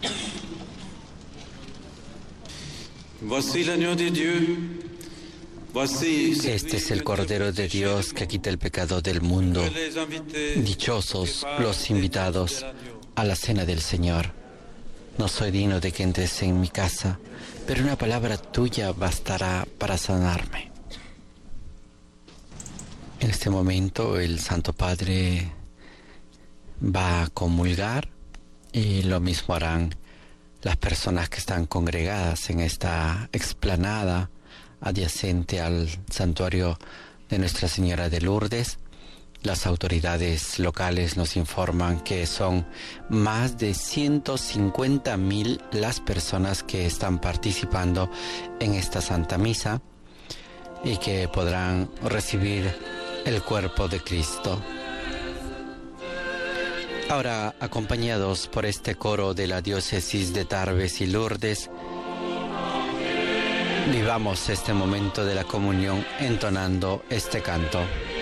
Este es el Cordero de Dios que quita el pecado del mundo. Dichosos los invitados a la cena del Señor. No soy digno de que entres en mi casa, pero una palabra tuya bastará para sanarme. En este momento el Santo Padre va a comulgar y lo mismo harán las personas que están congregadas en esta explanada adyacente al santuario de Nuestra Señora de Lourdes. Las autoridades locales nos informan que son más de 150,000 las personas que están participando en esta Santa Misa y que podrán recibir el cuerpo de Cristo. Ahora, acompañados por este coro de la diócesis de Tarbes y Lourdes, vivamos este momento de la comunión entonando este canto.